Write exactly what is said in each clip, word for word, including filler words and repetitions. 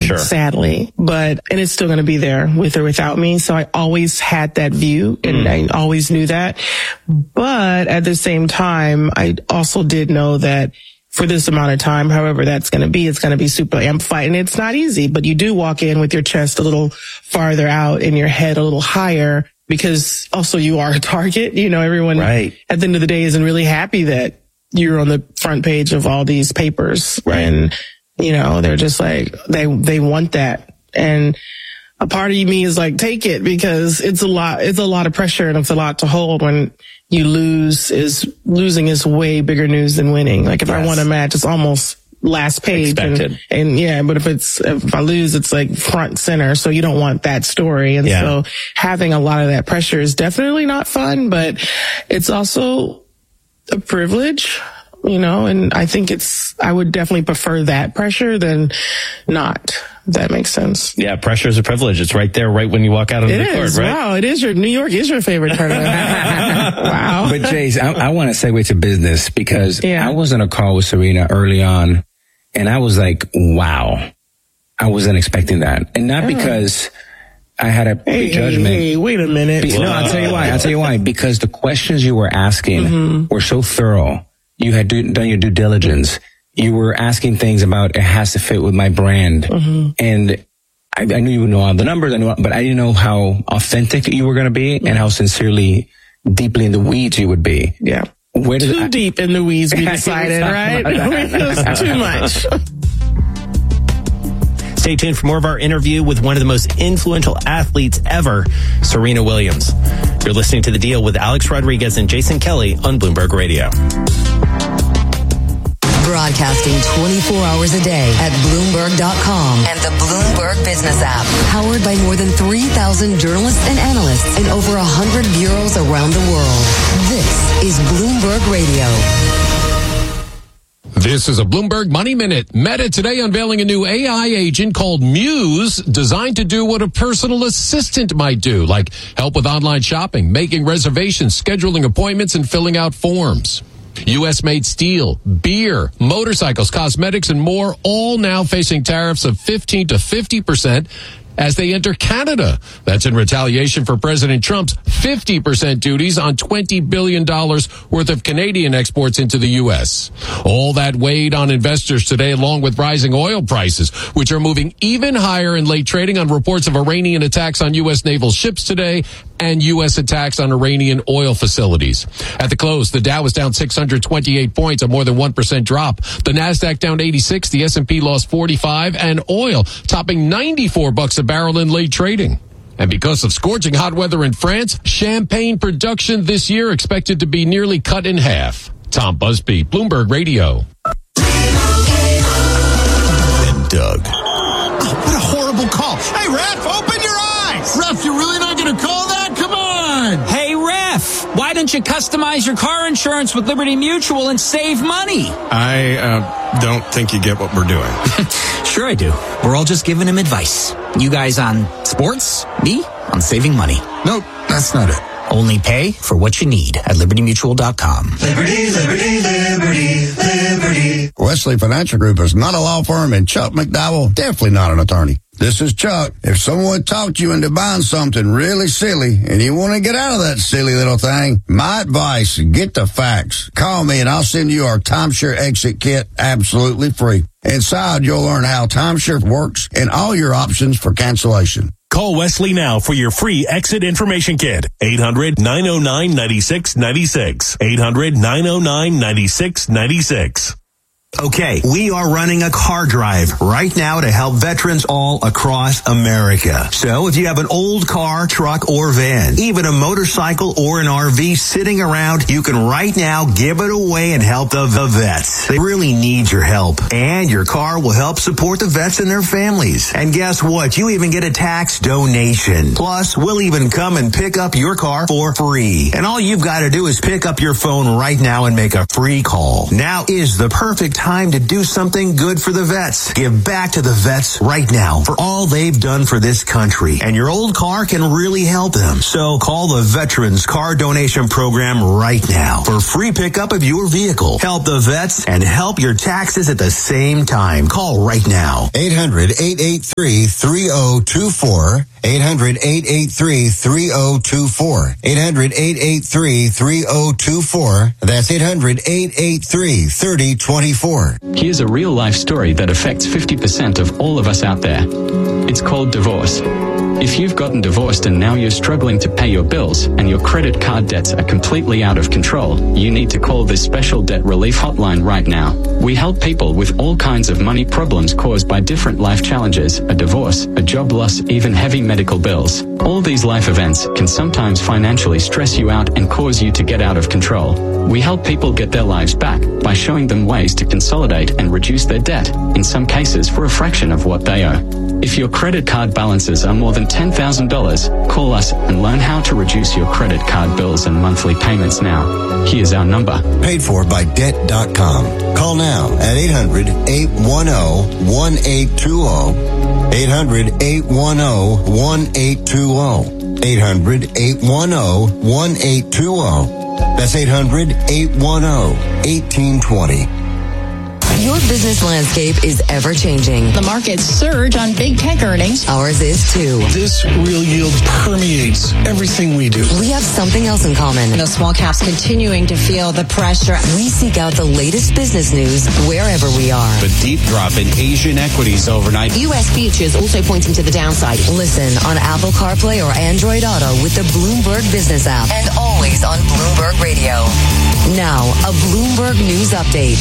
Sure. Sadly. But, and it's still going to be there with or without me. So I always had that view and mm. I always knew that. But at the same time, I also did know that for this amount of time, however that's going to be, it's going to be super amplified. And it's not easy, but you do walk in with your chest a little farther out and your head a little higher because also you are a target. You know, everyone right. at the end of the day isn't really happy that you're on the front page of all these papers. Right. And, you know, they're just like, they, they want that. And a part of me is like, take it because it's a lot, it's a lot of pressure and it's a lot to hold when you lose is losing is way bigger news than winning. Like if yes. I won a match, it's almost last page. And, and yeah, but if it's, if I lose, it's like front center. So you don't want that story. And yeah. so having a lot of that pressure is definitely not fun, but it's also a privilege, you know, and I think it's, I would definitely prefer that pressure than not. If that makes sense. Yeah, pressure is a privilege. It's right there, right when you walk out of it the court, is. right? Wow, it is your, New York is your favorite tournament. Wow. But Jace, I, I want to segue to business because yeah. I was on a call with Serena early on and I was like, wow, I wasn't expecting that. And not yeah. because I had a hey, judgment. Hey, hey, wait a minute. Be, no, I'll tell you why. I'll tell you why. Because the questions you were asking mm-hmm. were so thorough. You had do, done your due diligence. You were asking things about it has to fit with my brand. Mm-hmm. And I, I knew you would know all the numbers, I knew, but I didn't know how authentic you were going to be mm-hmm. and how sincerely, deeply in the weeds you would be. Yeah. Where did Too I, deep in the weeds, we decided, right? It was too much. Stay tuned for more of our interview with one of the most influential athletes ever, Serena Williams. You're listening to The Deal with Alex Rodriguez and Jason Kelly on Bloomberg Radio. Broadcasting twenty-four hours a day at Bloomberg dot com and the Bloomberg Business app. Powered by more than three thousand journalists and analysts in over one hundred bureaus around the world. This is Bloomberg Radio. This is a Bloomberg Money Minute. Meta today unveiling a new A I agent called Muse, designed to do what a personal assistant might do, like help with online shopping, making reservations, scheduling appointments, and filling out forms. U S-made steel, beer, motorcycles, cosmetics, and more, all now facing tariffs of fifteen to fifty percent as they enter Canada. That's in retaliation for President Trump's fifty percent duties on twenty billion dollars worth of Canadian exports into the U S. All that weighed on investors today, along with rising oil prices, which are moving even higher in late trading on reports of Iranian attacks on U S naval ships today and U S attacks on Iranian oil facilities. At the close, the Dow was down six hundred twenty-eight points, a more than one percent drop. The Nasdaq down eighty-six, the S and P lost forty-five, and oil topping ninety-four bucks a barrel in late trading. And because of scorching hot weather in France, champagne production this year expected to be nearly cut in half. Tom Busby, Bloomberg Radio. And Doug. Oh, what a horrible call. Hey, ref, open your eyes. Ref, you're really not going to call that? Come on. Hey, ref, why don't you customize your car insurance with Liberty Mutual and save money? I uh, don't think you get what we're doing. Sure I do. We're all just giving him advice. You guys on sports, me on saving money. Nope, that's not it. Only pay for what you need at Liberty Mutual dot com. Liberty, Liberty, Liberty, Liberty. Wesley Financial Group is not a law firm, and Chuck McDowell definitely not an attorney. This is Chuck. If someone talked you into buying something really silly and you want to get out of that silly little thing, my advice, get the facts. Call me and I'll send you our timeshare exit kit absolutely free. Inside, you'll learn how timeshare works and all your options for cancellation. Call Wesley now for your free exit information kit. eight hundred, nine oh nine, nine six nine six. eight hundred, nine oh nine, nine six nine six. Okay, we are running a car drive right now to help veterans all across America. So if you have an old car, truck, or van, even a motorcycle or an R V sitting around, you can right now give it away and help the, the vets. They really need your help. And your car will help support the vets and their families. And guess what? You even get a tax donation. Plus, we'll even come and pick up your car for free. And all you've got to do is pick up your phone right now and make a free call. Now is the perfect time time to do something good for the vets. Give back to the vets right now for all they've done for this country. And your old car can really help them. So call the Veterans Car Donation Program right now for free pickup of your vehicle. Help the vets and help your taxes at the same time. Call right now. eight hundred, eight eight three, three oh two four. eight hundred, eight eight three, three oh two four. eight hundred, eight eight three, three oh two four. That's eight hundred, eight eight three, three oh two four. Here's a real-life story that affects fifty percent of all of us out there. It's called divorce. If you've gotten divorced and now you're struggling to pay your bills and your credit card debts are completely out of control, you need to call this special debt relief hotline right now. We help people with all kinds of money problems caused by different life challenges, a divorce, a job loss, even heavy medical bills. All these life events can sometimes financially stress you out and cause you to get out of control. We help people get their lives back by showing them ways to consolidate and reduce their debt, in some cases for a fraction of what they owe. If your credit card balances are more than ten thousand dollars, call us and learn how to reduce your credit card bills and monthly payments now. Here's our number. Paid for by debt dot com. Call now at eight hundred, eight one zero, one eight two zero. eight hundred, eight one zero, one eight two zero. eight hundred, eight one zero, one eight two zero. That's eight hundred, eight one zero, one eight two zero. Your business landscape is ever-changing. The markets surge on big tech earnings. Ours is too. This real yield permeates everything we do. We have something else in common. The small caps continuing to feel the pressure. We seek out the latest business news wherever we are. The deep drop in Asian equities overnight. U S futures also pointing to the downside. Listen on Apple CarPlay or Android Auto with the Bloomberg Business app. And always on Bloomberg Radio. Now, a Bloomberg News Update.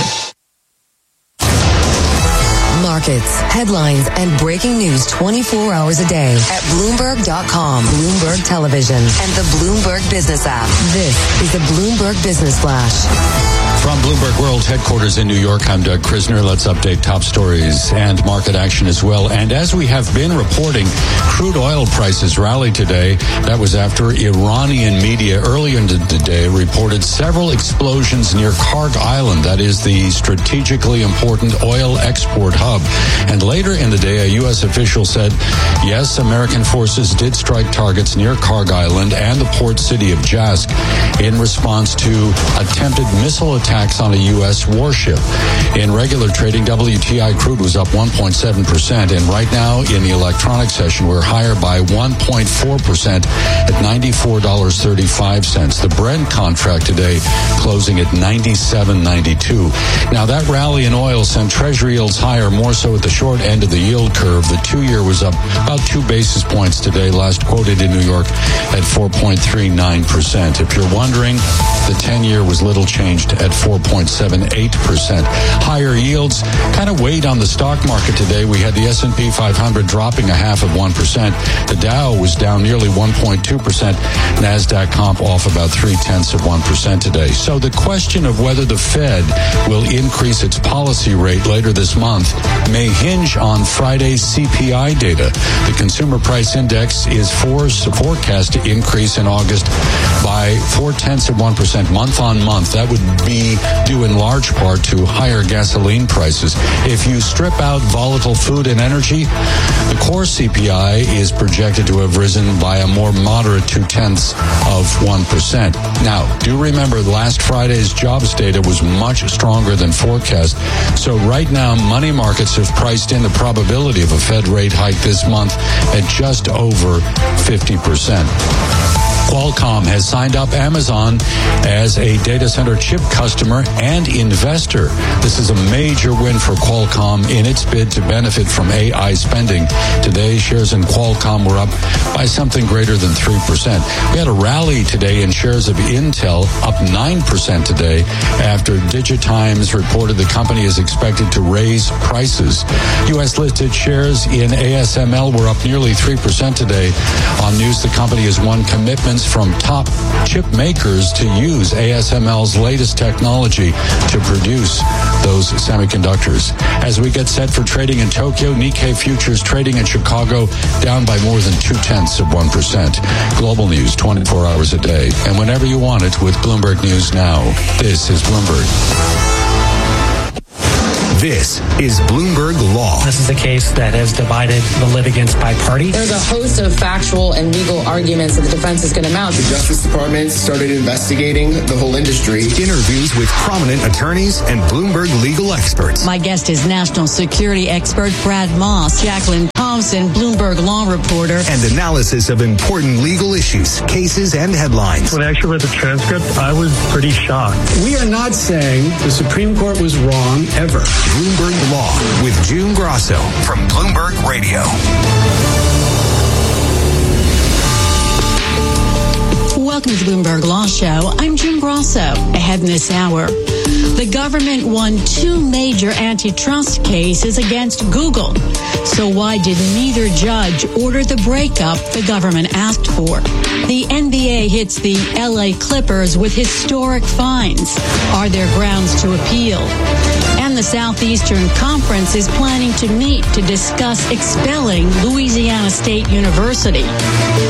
Markets, headlines, and breaking news twenty-four hours a day at Bloomberg dot com, Bloomberg Television, and the Bloomberg Business app. This is the Bloomberg Business Flash. From Bloomberg World Headquarters in New York, I'm Doug Krisner. Let's update top stories and market action as well. And as we have been reporting, crude oil prices rallied today. That was after Iranian media earlier in the day reported several explosions near Karg Island. That is the strategically important oil export hub. And later in the day, a U S official said, yes, American forces did strike targets near Karg Island and the port city of Jask in response to attempted missile attacks on a U S warship. In regular trading, W T I crude was up one point seven percent. And right now in the electronic session, we're higher by one point four percent at ninety-four dollars and thirty-five cents. The Brent contract today closing at ninety-seven ninety-two. Now that rally in oil sent treasury yields higher, more so at the short end of the yield curve. The two-year was up about two basis points today, last quoted in New York at four point three nine percent. If you're wondering, the ten-year was little changed at four point seven eight percent. Higher yields kind of weighed on the stock market today. We had the S and P five hundred dropping a half of one percent. The Dow was down nearly one point two percent. NASDAQ comp off about three-tenths of one percent today. So the question of whether the Fed will increase its policy rate later this month may hinge on Friday's C P I data. The Consumer Price Index is for, forecast to increase in August by four-tenths of one percent month on month. That would be due in large part to higher gasoline prices. If you strip out volatile food and energy, the core C P I is projected to have risen by a more moderate two-tenths of one percent. Now, do remember last Friday's jobs data was much stronger than forecast. So right now, money markets have priced in the probability of a Fed rate hike this month at just over fifty percent. Qualcomm has signed up Amazon as a data center chip customer and investor. This is a major win for Qualcomm in its bid to benefit from A I spending. Today, shares in Qualcomm were up by something greater than three percent. We had a rally today in shares of Intel, up nine percent today after DigiTimes reported the company is expected to raise prices. U S-listed shares in A S M L were up nearly three percent today on news the company has won commitments from top chip makers to use A S M L's latest technology to produce those semiconductors. As we get set for trading in Tokyo, Nikkei futures trading in Chicago down by more than two-tenths of one percent. Global news twenty-four hours a day. And whenever you want it with Bloomberg News Now, this is Bloomberg. This is Bloomberg Law. This is a case that has divided the litigants by party. There's a host of factual and legal arguments that the defense is going to mount. The Justice Department started investigating the whole industry. Interviews with prominent attorneys and Bloomberg legal experts. My guest is national security expert Brad Moss, Jacqueline Thompson, Bloomberg law reporter. And analysis of important legal issues, cases, and headlines. When I actually read the transcript, I was pretty shocked. We are not saying the Supreme Court was wrong ever. Bloomberg Law with June Grosso from Bloomberg Radio. Welcome to the Bloomberg Law Show. I'm June Grosso. Ahead in this hour, the government won two major antitrust cases against Google. So why did neither judge order the breakup the government asked for? The N B A hits the L A Clippers with historic fines. Are there grounds to appeal? And the Southeastern Conference is planning to meet to discuss expelling Louisiana State University.